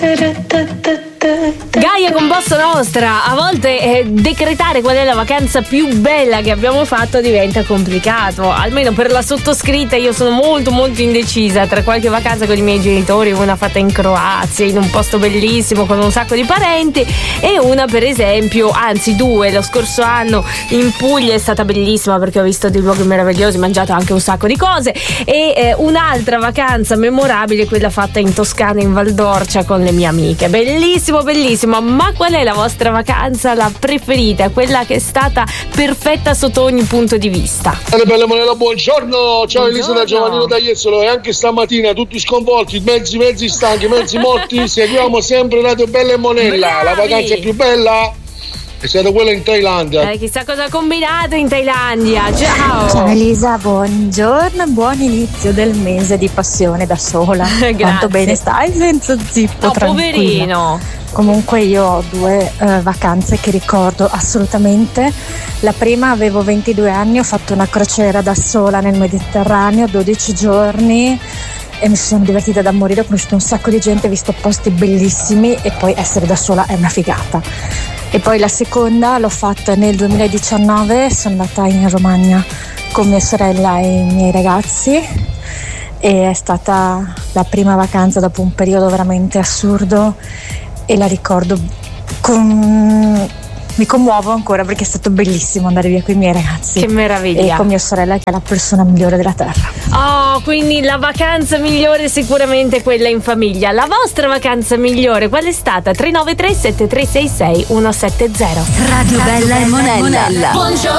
Gaia con Bossa Nostra. A volte decretare qual è la vacanza più bella che abbiamo fatto diventa complicato, almeno per la sottoscritta. Io sono molto molto indecisa tra qualche vacanza con i miei genitori, una fatta in Croazia in un posto bellissimo con un sacco di parenti, e una per esempio, anzi due, lo scorso anno in Puglia è stata bellissima perché ho visto dei luoghi meravigliosi, mangiato anche un sacco di cose, e un'altra vacanza memorabile, quella fatta in Toscana, in Val d'Orcia con le mie amiche. Bellissimo, bellissimo. Ma qual è la vostra vacanza, la preferita, quella che è stata perfetta sotto ogni punto di vista? Bella Monella, buongiorno. Ciao Elisa da Giovannino da Jesolo. E anche stamattina tutti sconvolti, mezzi stanchi, mezzi morti, seguiamo sempre Radio Bella e Monella. Bravi. La vacanza più bella è stata quella in Thailandia. Chissà cosa ha combinato in Thailandia. Ciao Elisa, buongiorno, buon inizio del mese di passione da sola. Quanto bene stai senza zippo, no, tranquilla. poverino. Comunque io ho due vacanze che ricordo assolutamente. La prima, avevo 22 anni, ho fatto una crociera da sola nel Mediterraneo, 12 giorni, e mi sono divertita da morire, ho conosciuto un sacco di gente, visto posti bellissimi, e poi essere da sola è una figata. E poi la seconda l'ho fatta nel 2019, sono andata in Romagna con mia sorella e i miei ragazzi, e è stata la prima vacanza dopo un periodo veramente assurdo, e la ricordo mi commuovo ancora perché è stato bellissimo andare via con i miei ragazzi. Che meraviglia. E con mia sorella, che è la persona migliore della terra. Oh, quindi la vacanza migliore sicuramente è quella in famiglia. La vostra vacanza migliore qual è stata? 393 7366 170. Radio Bella e Monella. Buongiorno